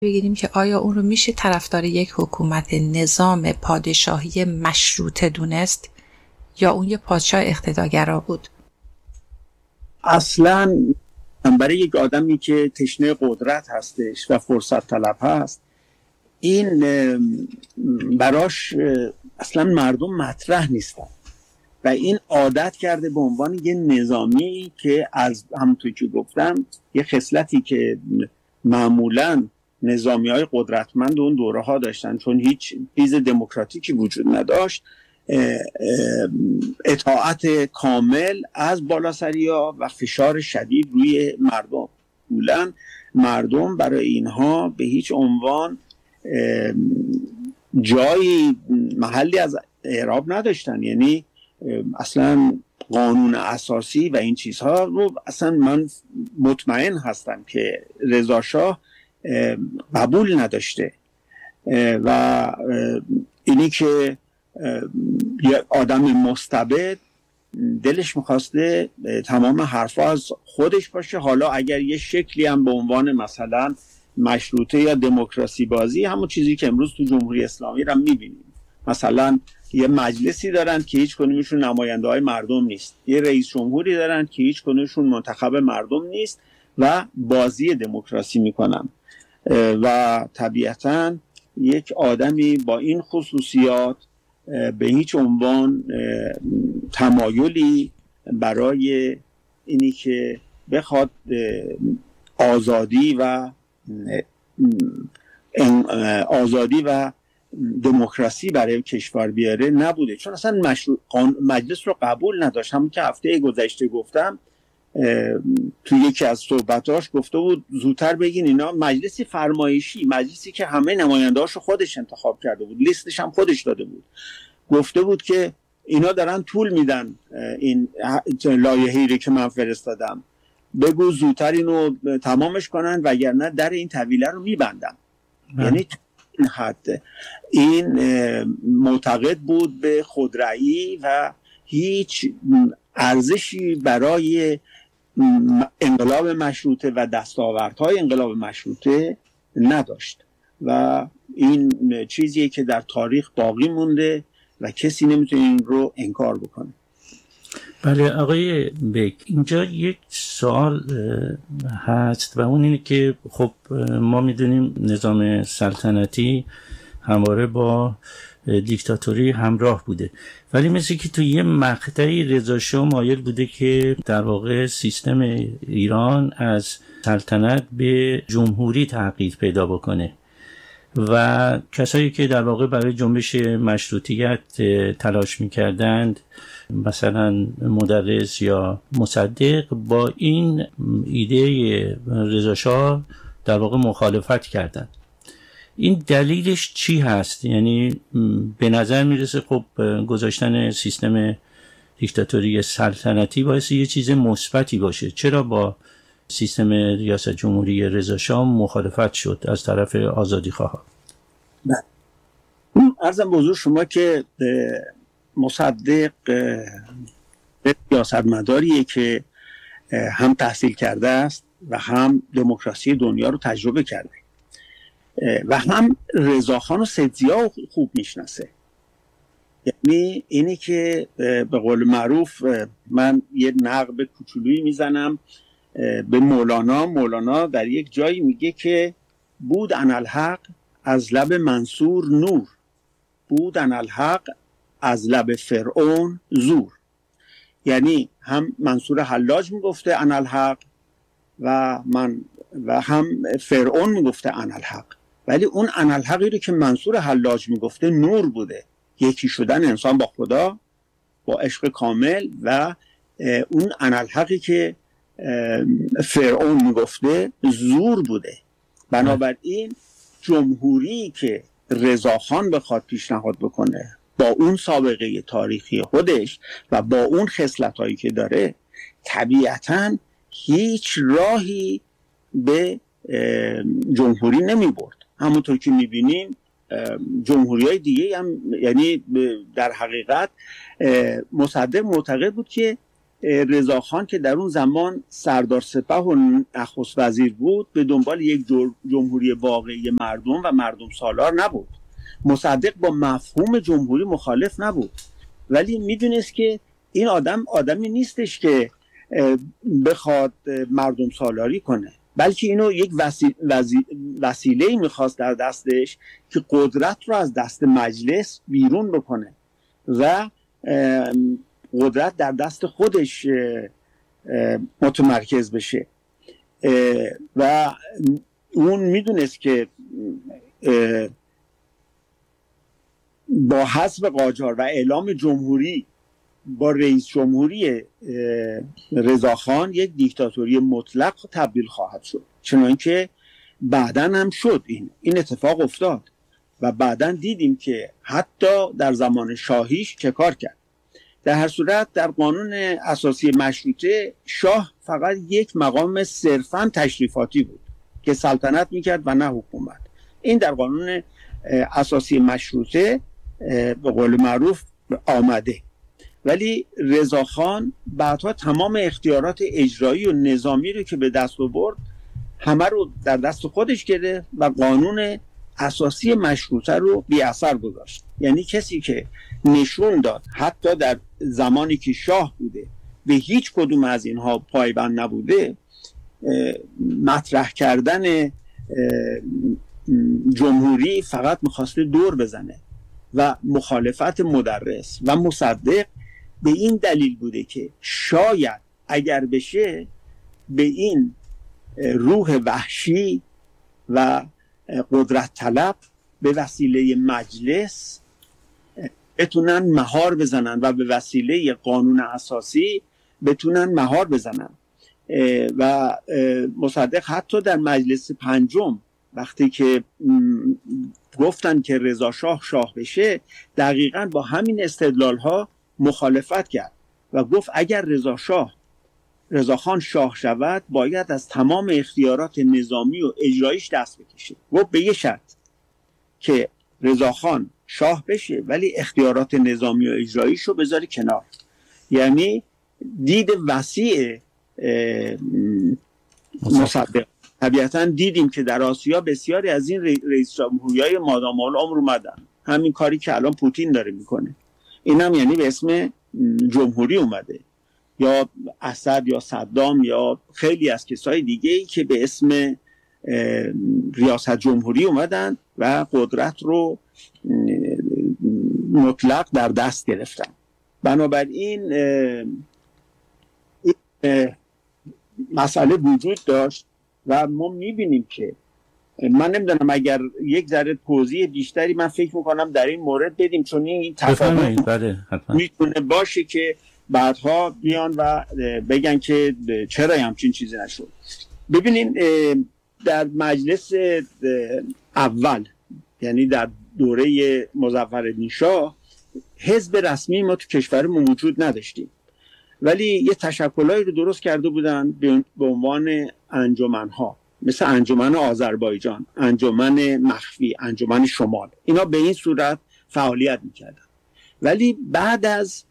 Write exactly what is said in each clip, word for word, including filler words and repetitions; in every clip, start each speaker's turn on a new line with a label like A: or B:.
A: بگیریم که آیا اون رو میشه طرفدار یک حکومت نظام پادشاهی مشروطه دونست یا اون یه پادشاه اقتدارگرا بود؟
B: اصلاً برای یک آدمی که تشنه قدرت هستش و فرصت طلب هست، این براش اصلاً مردم مطرح نیستن و این عادت کرده به عنوان یه نظامی که از همونطور که گفتم یه خصلتی که معمولاً نظامی های قدرتمند اون دوره ها داشتن، چون هیچ چیز دموکراتیکی وجود نداشت، اطاعت کامل از بالاسری ها و فشار شدید روی مردم. معمولاً مردم برای اینها به هیچ عنوان جایی محلی از اعراب نداشتن، یعنی اصلا قانون اساسی و این چیزها رو اصلا من مطمئن هستم که رضا شاه قبول نداشته و اینی که یه آدم مستبد دلش میخواسته تمام حرفا از خودش باشه، حالا اگر یه شکلی هم به عنوان مثلا مشروطه یا دموکراسی بازی، همون چیزی که امروز تو جمهوری اسلامی رو میبینیم، مثلا یه مجلسی دارن که هیچ کنونشون نماینده های مردم نیست، یه رئیس جمهوری دارن که هیچ کنونشون منتخب مردم نیست و بازی دموکراسی میکنن و طبیعتاً یک آدمی با این خصوصیات به هیچ عنوان تمایلی برای اینی که بخواد آزادی و آزادی و دموکراسی برای کشور بیاره نبوده، چون اصلا مشروع مجلس رو قبول نداشت. همون که هفته گذشته گفتم تو یکی از صحبتاش گفته بود زودتر بگین اینا مجلسی فرمایشی، مجلسی که همه نماینده‌هاشو خودش انتخاب کرده بود، لیستش هم خودش داده بود، گفته بود که اینا دارن طول میدن این لایحه‌ای رو که من فرستادم، بگو زودتر اینو تمامش کنن وگرنه در این طویله رو میبندم. یعنی این حد این معتقد بود به خودرأیی و هیچ ارزشی برای انقلاب مشروطه و دستاوردهای انقلاب مشروطه نداشت و این چیزیه که در تاریخ باقی مونده و کسی نمیتونه این رو انکار بکنه.
C: بله آقای بک، اینجا یک سوال هست و اون اینه که خب ما میدونیم نظام سلطنتی همواره با دیکتاتوری همراه بوده، ولی مثل که تو یه مقطعی رضا شاه مایل بوده که در واقع سیستم ایران از سلطنت به جمهوری تغییر پیدا بکنه و کسایی که در واقع برای جنبش مشروطیت تلاش میکردند مثلا مدرس یا مصدق با این ایده رضا شاه در واقع مخالفت کردند. این دلیلش چی هست؟ یعنی به نظر میرسه خب گذاشتن سیستم دیکتاتوری سلطنتی باعث یه چیز مثبتی باشه، چرا با سیستم ریاست جمهوری رضا شاه مخالفت شد از طرف آزادیخواها؟
B: عرضم به حضور شما که مصدق سیاستمداریه که هم تحصیل کرده است و هم دموکراسی دنیا رو تجربه کرده و هم رضاخان و سدزیا خوب میشناسه. یعنی اینی که به قول معروف من یه نقب کوچولویی میزنم به مولانا، مولانا در یک جایی میگه که بود انالحق از لب منصور نور، بود انالحق از لب فرعون زور. یعنی هم منصور حلاج میگفته انالحق و من و هم فرعون میگفته انالحق، ولی اون انالحقی رو که منصور حلاج میگفته نور بوده، یکی شدن انسان با خدا با عشق کامل، و اون انالحقی که فرعون میگفته زور بوده. بنابراین جمهوری که رضاخان بخواد پیشنهاد بکنه با اون سابقه تاریخی خودش و با اون خصلتایی که داره، طبیعتاً هیچ راهی به جمهوری نمی برد. همونطور که میبینیم جمهوری های دیگه هم، یعنی در حقیقت مصدق معتقد بود که رضاخان که در اون زمان سردار سپاه و نخست وزیر بود به دنبال یک جمهوری واقعی مردم و مردم سالار نبود. مصدق با مفهوم جمهوری مخالف نبود، ولی میدونست که این آدم آدمی نیستش که بخواد مردم سالاری کنه، بلکه اینو یک وسیله وسیله میخواست در دستش که قدرت رو از دست مجلس بیرون بکنه و قدرت در دست خودش متمرکز بشه. و اون میدونست که با حذف قاجار و اعلام جمهوری با رئیس جمهوری رضاخان یک دیکتاتوری مطلق تبدیل خواهد شد، چنانکه بعداً هم شد. این این اتفاق افتاد و بعداً دیدیم که حتی در زمان شاهیش چه کار کرد. در هر صورت در قانون اساسی مشروطه شاه فقط یک مقام صرفاً تشریفاتی بود که سلطنت میکرد و نه حکومت. این در قانون اساسی مشروطه به قول معروف آمده، ولی رضاخان بعدها تمام اختیارات اجرایی و نظامی رو که به دست آورد همه رو در دست خودش گرفت و قانون اساسی مشروطه رو بی اثر گذاشت. یعنی کسی که نشون داد حتی در زمانی که شاه بوده به هیچ کدوم از اینها پایبند نبوده، مطرح کردن جمهوری فقط میخواسته دور بزنه و مخالفت مدرس و مصدق به این دلیل بوده که شاید اگر بشه به این روح وحشی و قدرت طلب به وسیله مجلس بتونن مهار بزنن و به وسیله قانون اساسی بتونن مهار بزنن. و مصدق حتی در مجلس پنجم وقتی که گفتن که رضا شاه شاه بشه دقیقاً با همین استدلال ها مخالفت کرد و گفت اگر رضا شاه رضاخان شاه شود باید از تمام اختیارات نظامی و اجرایش دست بکشه. گفت به یه شرط که رضاخان شاه بشه ولی اختیارات نظامی و اجرایش رو بذاری کنار. یعنی دید وسیع مصدق. طبیعتا دیدیم که در آسیا بسیاری از این رئیس جمهوریای مادام العمر اومدن، همین کاری که الان پوتین داره میکنه این هم یعنی به اسم جمهوری اومده، یا اسد یا صدام یا خیلی از کسای دیگه‌ای که به اسم ریاست جمهوری اومدن و قدرت رو مطلق در دست گرفتن. بنابراین این مسئله وجود داشت و ما میبینیم که من نمیدونم اگر یک ذره توضیح بیشتری من فکر میکنم در این مورد بدیم، چون این تفاوت میتونه باشه که بعدها بیان و بگن که چرا همچین چیزی نشد. ببینین در مجلس اول یعنی در دوره مظفرالدین شاه حزب رسمی ما تو کشورمون وجود نداشتیم، ولی یه تشکلایی رو درست کرده بودن به عنوان انجمنها، مثل انجمن آذربایجان، انجمن مخفی، انجمن شمال. اینا به این صورت فعالیت میکردن. ولی بعد از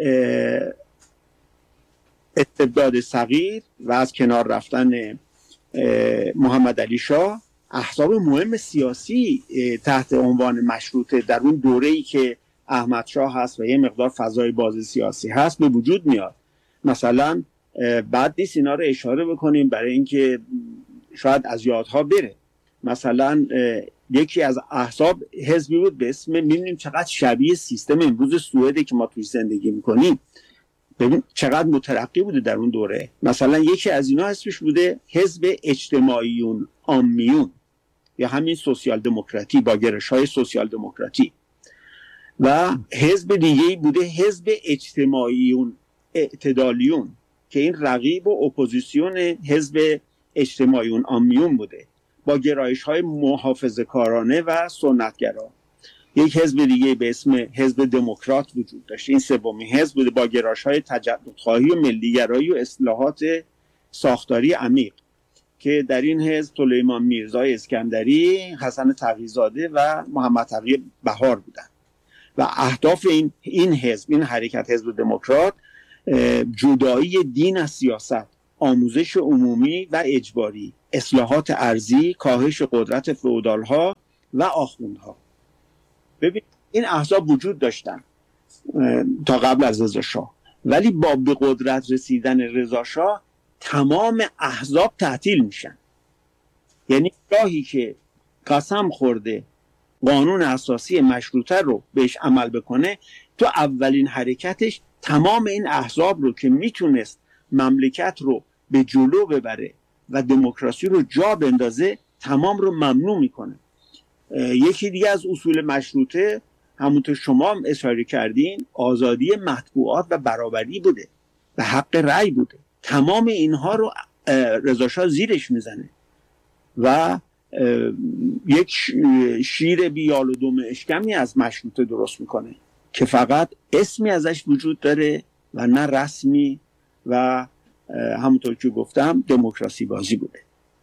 B: استبداد صغیر و از کنار رفتن محمد علی شاه، احزاب مهم سیاسی تحت عنوان مشروطه در اون دوره‌ای که احمد شاه هست و یه مقدار فضای باز سیاسی هست به وجود میاد. مثلا بعد نیست اینا رو اشاره بکنیم برای اینکه شاید از یادها بره. مثلا یکی از احزاب حزبی بود به اسم، می‌بینیم چقدر شبیه سیستم امروز سوئد که ما توی زندگی می‌کنیم، ببین چقدر مترقی بوده در اون دوره. مثلا یکی از اینا اسمش بوده حزب اجتماعیون عامیون یا همین سوسیال دموکراتی با گرایش‌های سوسیال دموکراتی، و حزب دیگه‌ای بوده حزب اجتماعیون اعتدالیون که این رقیب و اپوزیسیون حزب اجتماعیون عامیون بوده با گرایش‌های محافظه‌کارانه و سنتگرا. یک حزب دیگه به اسم حزب دموکرات وجود داشت. این سومین حزب بوده با گرایش‌های تجددخواهی و ملی‌گرایی و اصلاحات ساختاری عمیق که در این حزب سلیمان میرزای اسکندری، حسن تقی‌زاده و محمد تقی بهار بودند. و اهداف این این حزب، این حرکت حزب دموکرات، جدایی دین از سیاست، آموزش عمومی و اجباری، اصلاحات ارضی، کاهش قدرت فئودال‌ها و آخوندها. ببین این احزاب وجود داشتن تا قبل از رضا شاه، ولی با به قدرت رسیدن رضا شاه تمام احزاب تعطیل میشن. یعنی راهی که قسم خورده قانون اساسی مشروطه رو بهش عمل بکنه، تو اولین حرکتش تمام این احزاب رو که میتونست مملکت رو به جلو ببره و دموکراسی رو جا بندازه تمام رو ممنوع میکنه. یکی دیگه از اصول مشروطه همونطور شما هم اشاره کردین آزادی مطبوعات و برابری بوده و حق رأی بوده. تمام اینها رو رضا شاه زیرش میزنه و یک شیر بیال و دم اشکمی از مشروطه درست میکنه که فقط اسمی ازش وجود داره و نه رسمی و همونطور که گفتم دموکراسی بازی بوده.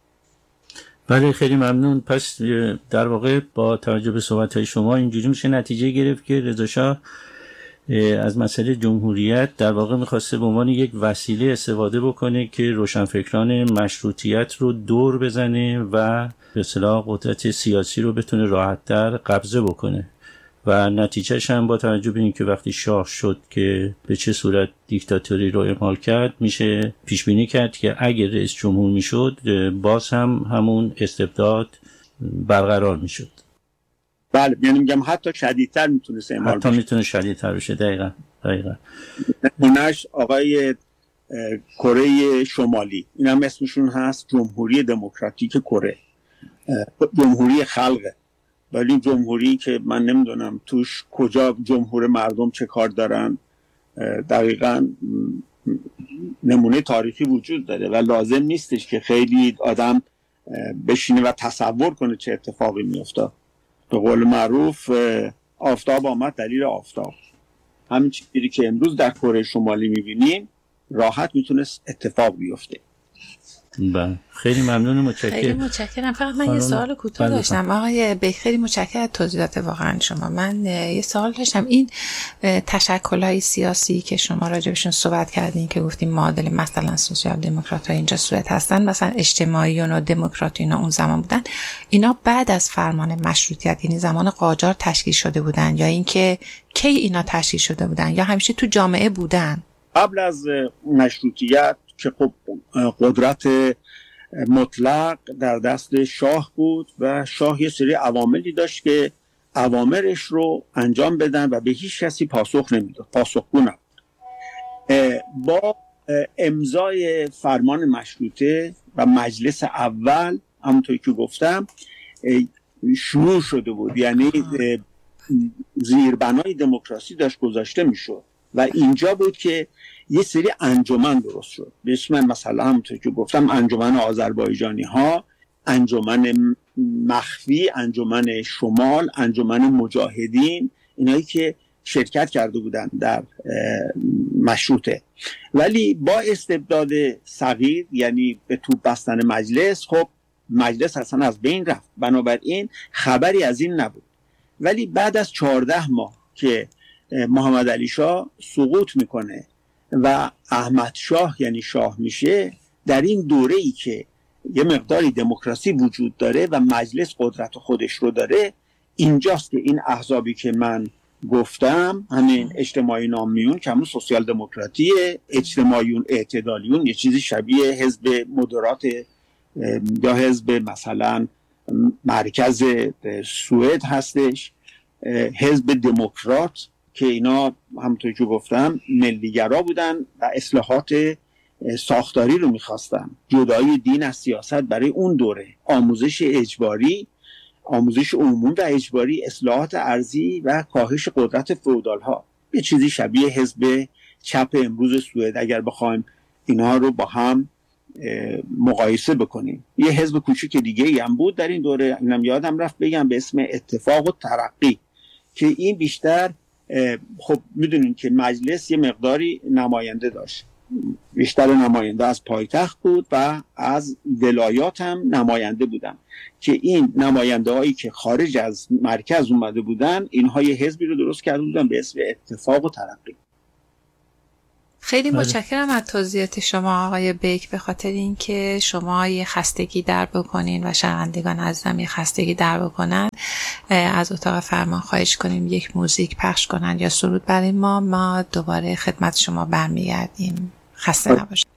C: بله خیلی ممنون. پس در واقع با توجه به صحبت‌های شما اینجوری میشه نتیجه گرفت که رضا شاه از مسئله جمهوریت در واقع میخواسته به عنوان یک وسیله استفاده بکنه که روشنفکران مشروطیت رو دور بزنه و به اصطلاح قدرت سیاسی رو بتونه راحت‌تر قبضه بکنه و نتیجهش هم با توجه به اینکه وقتی شاه شد که به چه صورت دیکتاتوری رو اعمال کرد، میشه پیش بینی کرد که اگر رئیس جمهور میشد باز هم همون استبداد برقرار میشد.
B: بله یعنی میگم حتی شدیدتر میتونست اعمال
C: حتی میتونه شدیدتر بشه. دقیقاً دقیقاً
B: نمونهش آقای کره شمالی، این هم اسمشون هست جمهوری دموکراتیک کره، جمهوری خلقه، ولی جمهوری که من نمیدونم توش کجا جمهور مردم چه کار دارن. دقیقاً نمونه تاریخی وجود داره و لازم نیستش که خیلی آدم بشینه و تصور کنه چه اتفاقی میفته. به قول معروف آفتاب آمد دلیل آفتاب. همین چیزی که امروز در کره شمالی میبینیم راحت میتونست اتفاق بیفته.
C: بله خیلی ممنون، متشکرم.
A: خیلی متشکرم. فقط من یه سوال کوتاه داشتم آقای بیک، خیلی متشکرم توضیحات واقعا شما. من یه سوال داشتم، این تشکل‌های سیاسی که شما راجبشون صحبت کردین که گفتیم معادل مثلا سوسیال دموکرات‌ها اینجا صورت هستن، مثلا اجتماعیون و دموکراتیون اون زمان بودن، اینا بعد از فرمان مشروطیت یعنی زمان قاجار تشکیل شده بودن یا اینکه کی اینا تشکیل شده بودن یا همیشه تو جامعه بودن؟
B: قبل از مشروطیت که خب قدرت مطلق در دست شاه بود و شاه یه سری عواملی داشت که اوامرش رو انجام بدن و به هیچ کسی پاسخ نمیداد، پاسخگو نبود. با امضای فرمان مشروطه و مجلس اول همونطوری که گفتم شروع شده بود، یعنی زیربنای دموکراسی داشت گذاشته میشد و اینجا بود که یه سری انجمن درست شد به اسم مثلا همونطور که گفتم انجمن آذربایجانی ها، انجمن مخفی، انجمن شمال، انجمن مجاهدین، اینایی که شرکت کرده بودن در مشروطه. ولی با استبداد صغیر یعنی به توپ بستن مجلس، خب مجلس اصلا از بین رفت، بنابراین خبری از این نبود. ولی بعد از چهارده ماه که محمد علی شاه سقوط میکنه و احمد شاه یعنی شاه میشه، در این دوره ای که یه مقداری دموکراسی وجود داره و مجلس قدرت خودش رو داره، اینجاست که این احزابی که من گفتم، همین اجتماعی نامیون که همون سوسیال دموکراتیه، اجتماعیون اعتدالیون یه چیزی شبیه حزب مدرات یا حزب مثلا مرکز سوئد هستش، حزب دموکرات که اینا همونطور که گفتم ملیگرا بودن و اصلاحات ساختاری رو میخواستن، جدایی دین از سیاست برای اون دوره، آموزش اجباری، آموزش عمومی و اجباری، اصلاحات ارضی و کاهش قدرت فئودال‌ها، یه چیزی شبیه حزب چپ امروز سوئد اگر بخوایم اینها رو با هم مقایسه بکنیم. یه حزب کوچیک دیگه ای هم بود در این دوره، اینم یادم رفت بگم، به اسم اتفاق و ترقی که این بیشتر خب میدونین که مجلس یه مقداری نماینده داشت، بیشتر نماینده از پایتخت بود و از ولایات هم نماینده بودن که این نماینده هایی که خارج از مرکز اومده بودن، اینها یه حزبی رو درست کرده بودن به اسم اتفاق و ترقی.
A: خیلی متشکرم از توضیحات شما آقای بیک، به خاطر اینکه شما یه خستگی در بکنین و شنوندگان عزیزم یه خستگی در بکنن، از اتاق فرمان خواهش کنیم یک موزیک پخش کنن یا سرود برای ما. ما دوباره خدمت شما برمیگردیم. خسته نباشید.